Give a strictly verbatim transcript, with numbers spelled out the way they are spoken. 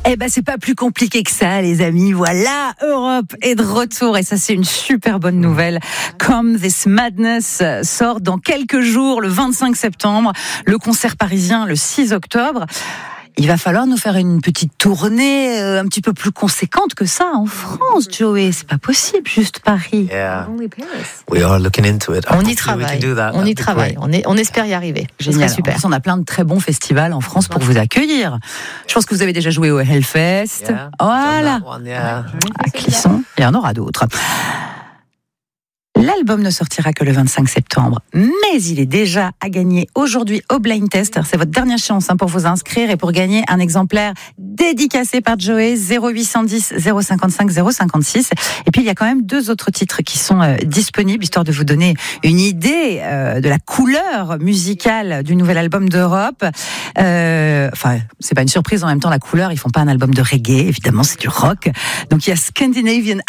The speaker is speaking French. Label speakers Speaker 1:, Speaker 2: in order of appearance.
Speaker 1: Eh ben, c'est pas plus compliqué que ça, les amis. Voilà, Europe est de retour et ça, c'est une super bonne nouvelle. Come This Madness sort dans quelques jours, le vingt-cinq septembre. Le concert parisien, le six octobre. Il va falloir nous faire une petite tournée euh, un petit peu plus conséquente que ça en France, Joey. C'est pas possible, juste Paris.
Speaker 2: Yeah. We are looking into it.
Speaker 3: On y travaille. On y travaille. On, est, on espère y arriver.
Speaker 1: Génial.
Speaker 3: Super.
Speaker 1: En plus, on a plein de très bons festivals en France pour vous accueillir. Je pense que vous avez déjà joué au Hellfest.
Speaker 2: Yeah.
Speaker 1: Voilà.
Speaker 2: One, yeah.
Speaker 1: À Clisson. Il y en aura d'autres. L'album ne sortira que le vingt-cinq septembre, mais il est déjà à gagner aujourd'hui au Blind Test. C'est votre dernière chance hein, pour vous inscrire et pour gagner un exemplaire dédicacé par Joey, zéro huit cent dix, zéro cinquante-cinq, zéro cinquante-six. Et puis il y a quand même deux autres titres qui sont euh, disponibles, histoire de vous donner une idée euh, de la couleur musicale du nouvel album d'Europe. Euh, enfin, c'est pas une surprise en même temps, la couleur, ils font pas un album de reggae, évidemment c'est du rock. Donc il y a Scandinavian